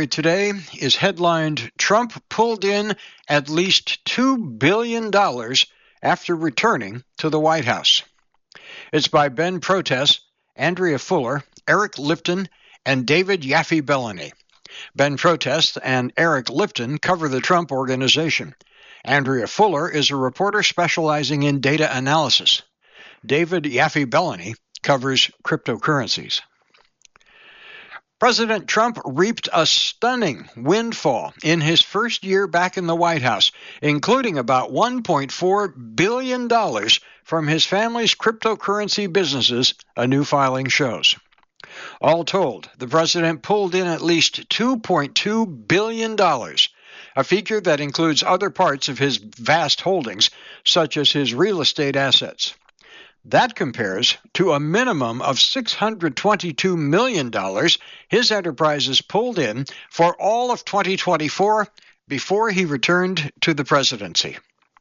today is headlined, Trump pulled in at least $2 billion after returning to the White House. It's by Ben Protess, Andrea Fuller, Eric Lipton, and David Yaffe-Bellany. Ben Protess and Eric Lipton cover the Trump Organization. Andrea Fuller is a reporter specializing in data analysis. David Yaffe-Bellany covers cryptocurrencies. President Trump reaped a stunning windfall in his first year back in the White House, including about $1.4 billion from his family's cryptocurrency businesses, a new filing shows. All told, the president pulled in at least $2.2 billion, a figure that includes other parts of his vast holdings, such as his real estate assets. That compares to a minimum of $622 million his enterprises pulled in for all of 2024 before he returned to the presidency.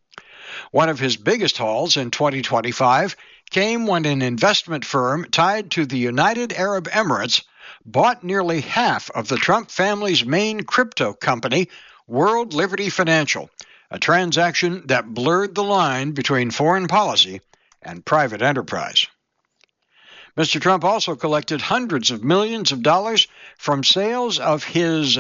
One of his biggest hauls in 2025 came when an investment firm tied to the United Arab Emirates bought nearly half of the Trump family's main crypto company, World Liberty Financial, a transaction that blurred the line between foreign policy and private enterprise. Mr. Trump also collected hundreds of millions of dollars from sales of his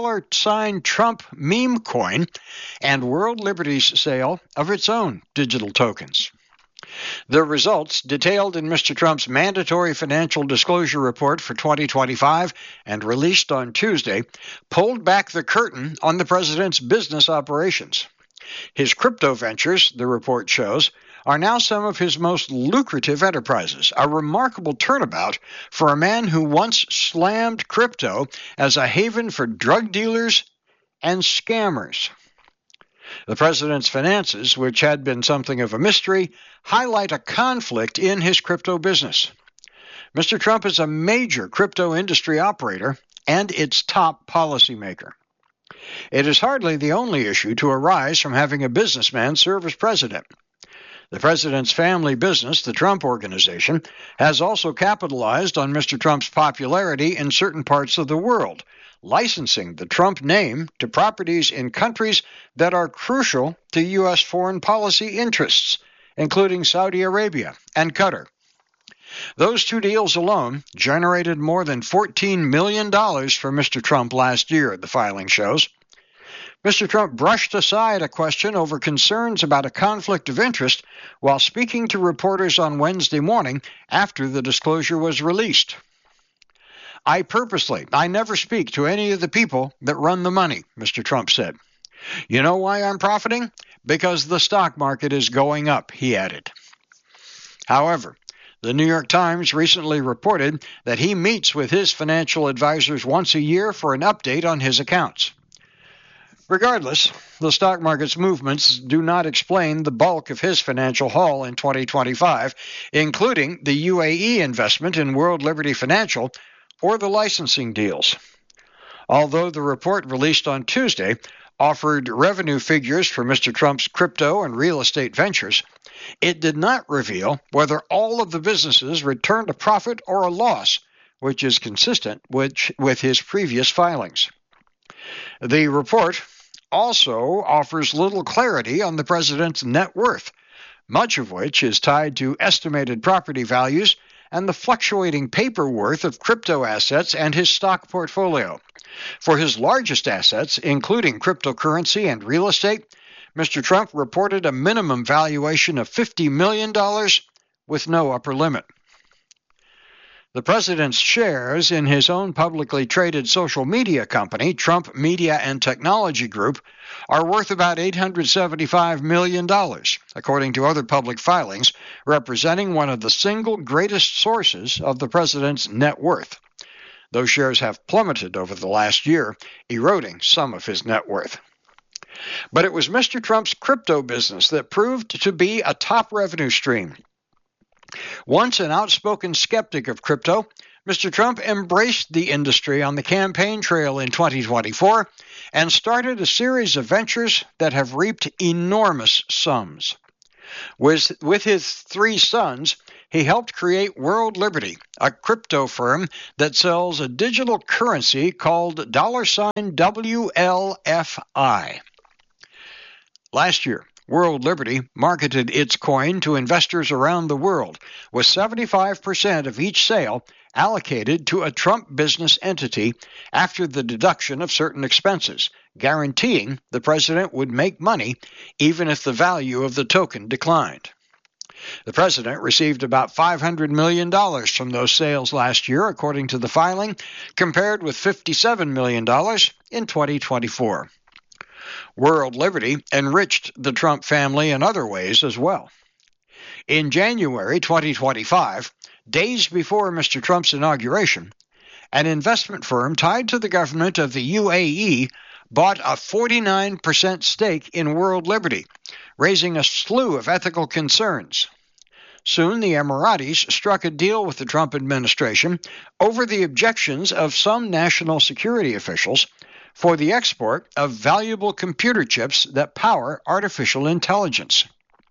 $Trump meme coin and World Liberty's sale of its own digital tokens. The results, detailed in Mr. Trump's mandatory financial disclosure report for 2025 and released on Tuesday, pulled back the curtain on the president's business operations. His crypto ventures, the report shows, are now some of his most lucrative enterprises, a remarkable turnabout for a man who once slammed crypto as a haven for drug dealers and scammers. The president's finances, which had been something of a mystery, highlight a conflict in his crypto business. Mr. Trump is a major crypto industry operator and its top policymaker. It is hardly the only issue to arise from having a businessman serve as president. The president's family business, the Trump Organization, has also capitalized on Mr. Trump's popularity in certain parts of the world, licensing the Trump name to properties in countries that are crucial to U.S. foreign policy interests, including Saudi Arabia and Qatar. Those two deals alone generated more than $14 million for Mr. Trump last year, the filing shows. Mr. Trump brushed aside a question over concerns about a conflict of interest while speaking to reporters on Wednesday morning after the disclosure was released. I never speak to any of the people that run the money, Mr. Trump said. You know why I'm profiting? Because the stock market is going up, he added. However, the New York Times recently reported that he meets with his financial advisors once a year for an update on his accounts. Regardless, the stock market's movements do not explain the bulk of his financial haul in 2025, including the UAE investment in World Liberty Financial or the licensing deals. Although the report released on Tuesday offered revenue figures for Mr. Trump's crypto and real estate ventures, it did not reveal whether all of the businesses returned a profit or a loss, which is consistent with his previous filings. The report also offers little clarity on the president's net worth, much of which is tied to estimated property values and the fluctuating paper worth of crypto assets and his stock portfolio. For his largest assets, including cryptocurrency and real estate, Mr. Trump reported a minimum valuation of $50 million with no upper limit. The president's shares in his own publicly traded social media company, Trump Media and Technology Group, are worth about $875 million, according to other public filings, representing one of the single greatest sources of the president's net worth. Those shares have plummeted over the last year, eroding some of his net worth. But it was Mr. Trump's crypto business that proved to be a top revenue stream. Once an outspoken skeptic of crypto, Mr. Trump embraced the industry on the campaign trail in 2024 and started a series of ventures that have reaped enormous sums. With his three sons, he helped create World Liberty, a crypto firm that sells a digital currency called $WLFI. Last year, World Liberty marketed its coin to investors around the world, with 75% of each sale allocated to a Trump business entity after the deduction of certain expenses, guaranteeing the president would make money even if the value of the token declined. The president received about $500 million from those sales last year, according to the filing, compared with $57 million in 2024. World Liberty enriched the Trump family in other ways as well. In January 2025, days before Mr. Trump's inauguration, an investment firm tied to the government of the UAE bought a 49% stake in World Liberty, raising a slew of ethical concerns. Soon, the Emiratis struck a deal with the Trump administration over the objections of some national security officials for the export of valuable computer chips that power artificial intelligence.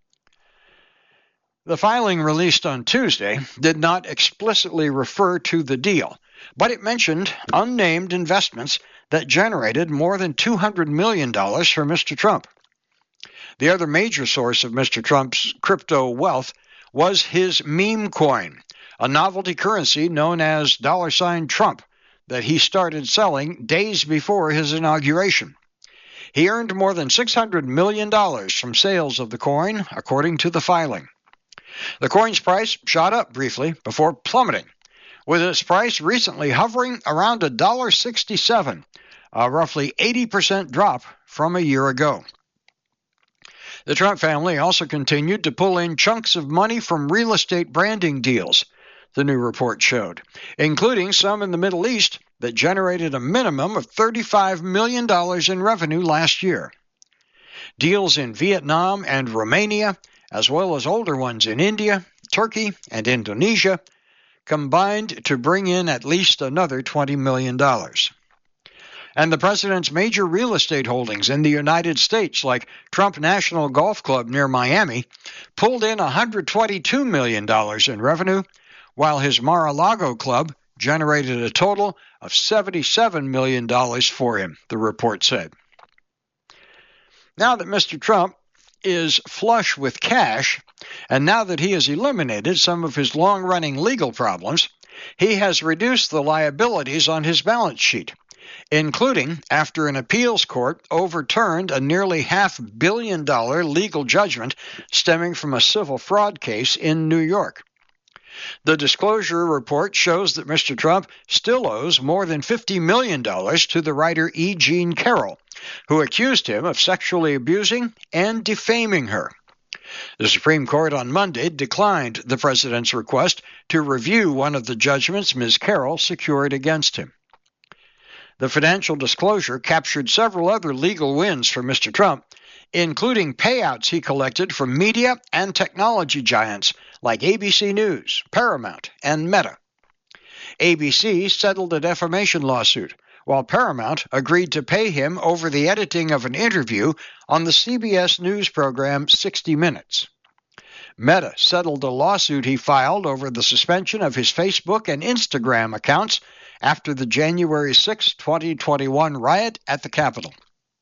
The filing released on Tuesday did not explicitly refer to the deal, but it mentioned unnamed investments that generated more than $200 million for Mr. Trump. The other major source of Mr. Trump's crypto wealth was his meme coin, a novelty currency known as $Trump that he started selling days before his inauguration. He earned more than $600 million from sales of the coin, according to the filing. The coin's price shot up briefly before plummeting, with its price recently hovering around $1.67, a roughly 80% drop from a year ago. The Trump family also continued to pull in chunks of money from real estate branding deals, the new report showed, including some in the Middle East that generated a minimum of $35 million in revenue last year. Deals in Vietnam and Romania, as well as older ones in India, Turkey, and Indonesia, combined to bring in at least another $20 million. And the president's major real estate holdings in the United States, like Trump National Golf Club near Miami, pulled in $122 million in revenue, while his Mar-a-Lago club generated a total of $77 million for him, the report said. Now that Mr. Trump is flush with cash, and now that he has eliminated some of his long-running legal problems, he has reduced the liabilities on his balance sheet, including after an appeals court overturned a nearly $500 million legal judgment stemming from a civil fraud case in New York. The disclosure report shows that Mr. Trump still owes more than $50 million to the writer E. Jean Carroll, who accused him of sexually abusing and defaming her. The Supreme Court on Monday declined the president's request to review one of the judgments Ms. Carroll secured against him. The financial disclosure captured several other legal wins for Mr. Trump, including payouts he collected from media and technology giants like ABC News, Paramount, and Meta. ABC settled a defamation lawsuit, while Paramount agreed to pay him over the editing of an interview on the CBS News program 60 Minutes. Meta settled a lawsuit he filed over the suspension of his Facebook and Instagram accounts after the January 6, 2021 riot at the Capitol.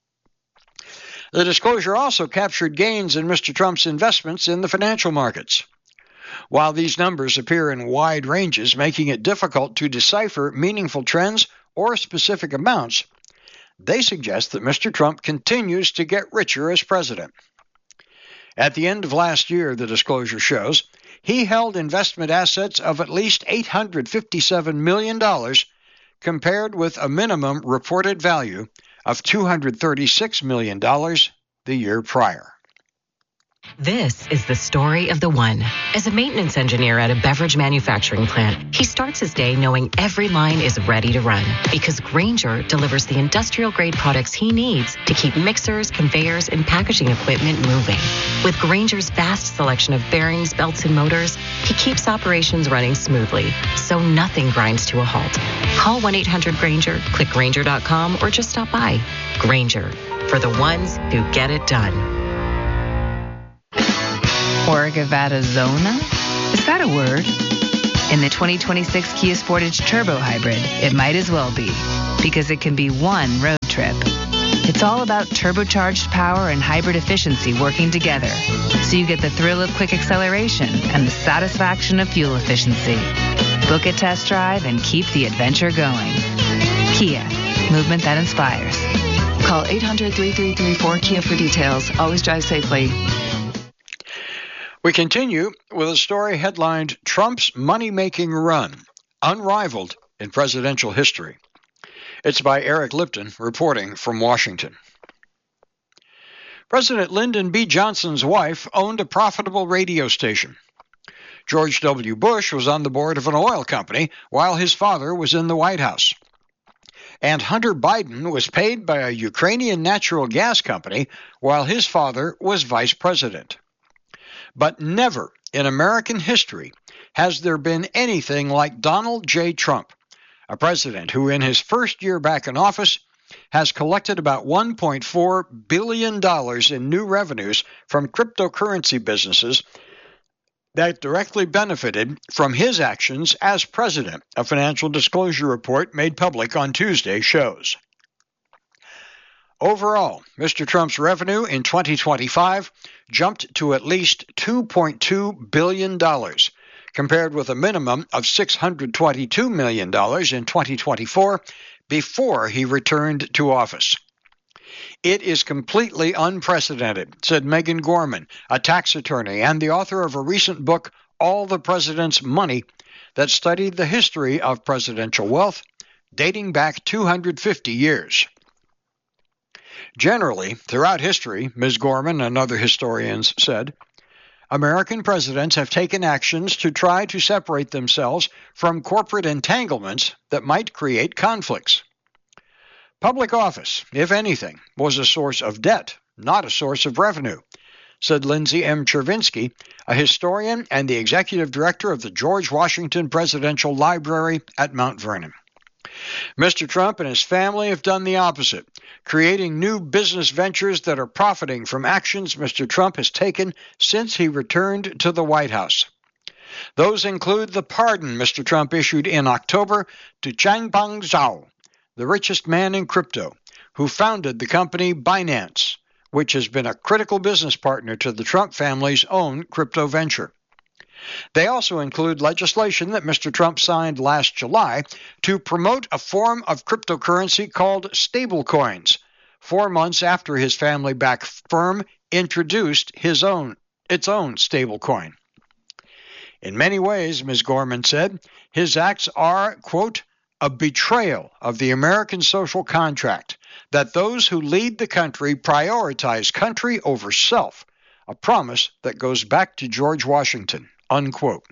The disclosure also captured gains in Mr. Trump's investments in the financial markets. While these numbers appear in wide ranges, making it difficult to decipher meaningful trends or specific amounts, they suggest that Mr. Trump continues to get richer as president. At the end of last year, the disclosure shows, he held investment assets of at least $857 million, compared with a minimum reported value of $236 million the year prior. This is the story of the one. As a maintenance engineer at a beverage manufacturing plant, he starts his day knowing every line is ready to run because Grainger delivers the industrial-grade products he needs to keep mixers, conveyors, and packaging equipment moving. With Grainger's vast selection of bearings, belts, and motors, he keeps operations running smoothly, so nothing grinds to a halt. Call 1-800-GRAINGER, click Grainger.com, or just stop by. Grainger, for the ones who get it done. Orga Vada Zona? Is that a word? In the 2026 Kia Sportage Turbo Hybrid, it might as well be, because it can be one road trip. It's all about turbocharged power and hybrid efficiency working together, so you get the thrill of quick acceleration and the satisfaction of fuel efficiency. Book a test drive and keep the adventure going. Kia, movement that inspires. Call 800-3334-KIA for details. Always drive safely. We continue with a story headlined, Trump's Money-Making Run, Unrivaled in Presidential History. It's by Eric Lipton, reporting from Washington. President Lyndon B. Johnson's wife owned a profitable radio station. George W. Bush was on the board of an oil company while his father was in the White House. And Hunter Biden was paid by a Ukrainian natural gas company while his father was vice president. But never in American history has there been anything like Donald J. Trump, a president who in his first year back in office has collected about $1.4 billion in new revenues from cryptocurrency businesses that directly benefited from his actions as president, a financial disclosure report made public on Tuesday shows. Overall, Mr. Trump's revenue in 2025 jumped to at least $2.2 billion, compared with a minimum of $622 million in 2024 before he returned to office. It is completely unprecedented, said Megan Gorman, a tax attorney and the author of a recent book, All the President's Money, that studied the history of presidential wealth dating back 250 years. Generally, throughout history, Ms. Gorman and other historians said, American presidents have taken actions to try to separate themselves from corporate entanglements that might create conflicts. Public office, if anything, was a source of debt, not a source of revenue, said Lindsay M. Chervinsky, a historian and the executive director of the George Washington Presidential Library at Mount Vernon. Mr. Trump and his family have done the opposite, creating new business ventures that are profiting from actions Mr. Trump has taken since he returned to the White House. Those include the pardon Mr. Trump issued in October to Changpeng Zhao, the richest man in crypto, who founded the company Binance, which has been a critical business partner to the Trump family's own crypto venture. They also include legislation that Mr. Trump signed last July to promote a form of cryptocurrency called stablecoins, 4 months after his family-backed firm introduced its own stablecoin. In many ways, Ms. Gorman said, his acts are, quote, a betrayal of the American social contract that those who lead the country prioritize country over self, a promise that goes back to George Washington. Unquote.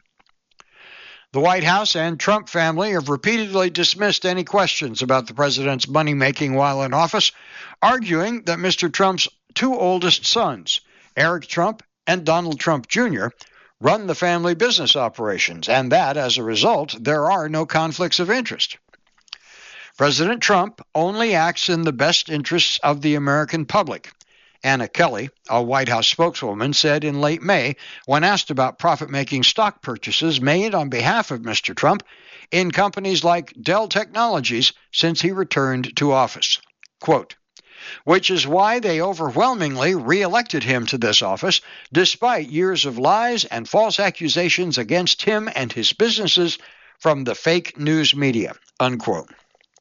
The White House and Trump family have repeatedly dismissed any questions about the president's money-making while in office, arguing that Mr. Trump's two oldest sons, Eric Trump and Donald Trump Jr., run the family business operations, and that, as a result, there are no conflicts of interest. President Trump only acts in the best interests of the American public, Anna Kelly, a White House spokeswoman, said in late May when asked about profit-making stock purchases made on behalf of Mr. Trump in companies like Dell Technologies since he returned to office. Quote, which is why they overwhelmingly re-elected him to this office, despite years of lies and false accusations against him and his businesses from the fake news media. Unquote.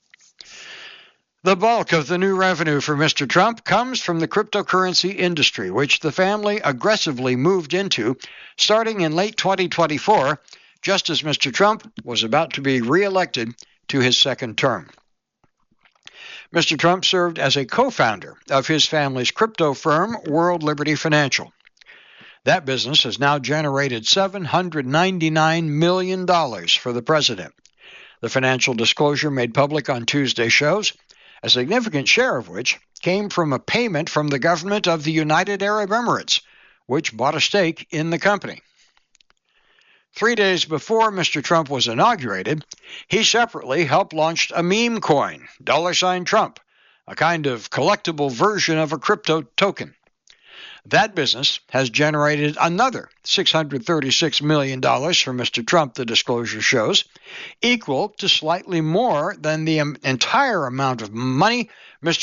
The bulk of the new revenue for Mr. Trump comes from the cryptocurrency industry, which the family aggressively moved into starting in late 2024, just as Mr. Trump was about to be re-elected to his second term. Mr. Trump served as a co-founder of his family's crypto firm, World Liberty Financial. That business has now generated $799 million for the president. The financial disclosure made public on Tuesday shows a significant share of which came from a payment from the government of the United Arab Emirates, which bought a stake in the company. 3 days before Mr. Trump was inaugurated, he separately helped launch a meme coin, $Trump, a kind of collectible version of a crypto token. That business has generated another $636 million for Mr. Trump, the disclosure shows, equal to slightly more than the entire amount of money Mr.